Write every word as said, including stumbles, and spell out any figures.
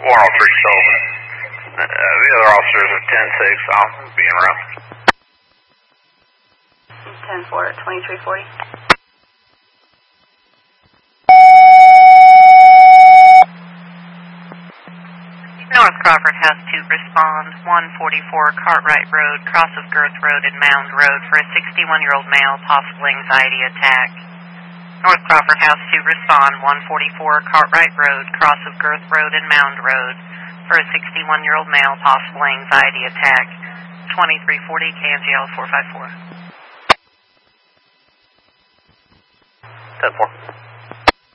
one oh three Sullivan. Uh, the other officers at ten six, I'll be en route. ten four, twenty-three forty. North Crawford has to respond, one forty-four Cartwright Road, cross of Girth Road and Mound Road for a sixty-one-year-old male, possible anxiety attack. North Crawford has to respond, one forty-four Cartwright Road, cross of Girth Road and Mound Road for a sixty-one-year-old male, possible anxiety attack. twenty-three forty K N G L four five four. ten four.